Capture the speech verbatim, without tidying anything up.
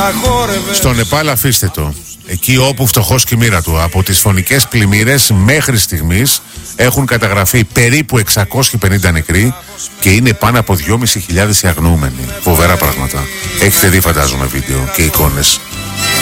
Στο Νεπάλ αφήστε το. Εκεί όπου φτωχός και η μοίρα του. Από τις φωνικές πλημμύρες μέχρι στιγμής έχουν καταγραφεί περίπου εξακόσιοι πενήντα νεκροί και είναι πάνω από δυόμισι χιλιάδες οι αγνοούμενοι. Φοβερά πράγματα. Έχετε δει φαντάζομαι βίντεο και εικόνες.